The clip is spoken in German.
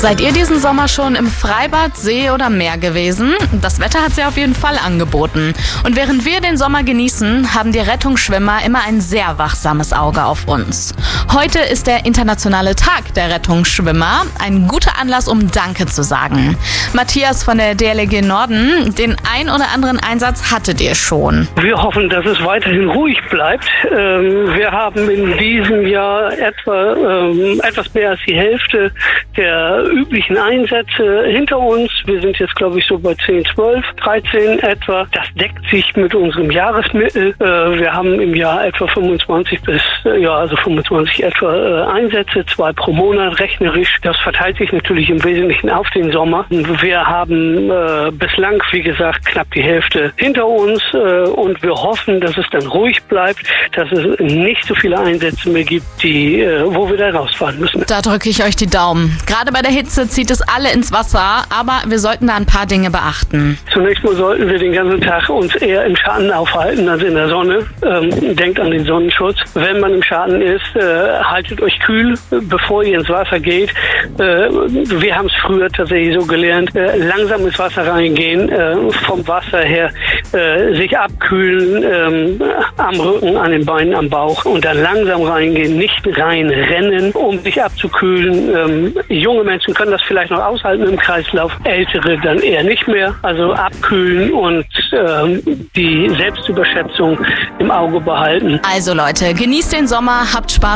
Seid ihr diesen Sommer schon im Freibad, See oder Meer gewesen? Das Wetter hat sie auf jeden Fall angeboten. Und während wir den Sommer genießen, haben die Rettungsschwimmer immer ein sehr wachsames Auge auf uns. Heute ist der internationale Tag der Rettungsschwimmer. Ein guter Anlass, um Danke zu sagen. Matthias von der DLRG Norden, den ein oder anderen Einsatz hattet ihr schon. Wir hoffen, dass es weiterhin ruhig bleibt. Wir haben in diesem Jahr etwas mehr als die Hälfte der üblichen Einsätze hinter uns. Wir sind jetzt, glaube ich, so bei 10, 12, 13 etwa. Das deckt sich mit unserem Jahresmittel. Wir haben im Jahr etwa 25 etwa Einsätze, 2 pro Monat rechnerisch. Das verteilt sich natürlich im Wesentlichen auf den Sommer. Wir haben bislang, wie gesagt, knapp die Hälfte hinter uns und wir hoffen, dass es dann ruhig bleibt, dass es nicht so viele Einsätze mehr gibt, wo wir da rausfahren müssen. Da drücke ich euch die Daumen. Gerade bei der Hitze zieht es alle ins Wasser, aber wir sollten da ein paar Dinge beachten. Zunächst mal sollten wir den ganzen Tag uns eher im Schatten aufhalten als in der Sonne. Denkt an den Sonnenschutz. Wenn man im Schatten ist, haltet euch kühl, bevor ihr ins Wasser geht. Wir haben es früher tatsächlich so gelernt, langsam ins Wasser reingehen, vom Wasser her sich abkühlen, am Rücken, an den Beinen, am Bauch und dann langsam reingehen, nicht reinrennen, um sich abzukühlen. Junge Menschen können das vielleicht noch aushalten im Kreislauf, ältere dann eher nicht mehr. Also abkühlen und die Selbstüberschätzung im Auge behalten. Also Leute, genießt den Sommer, habt Spaß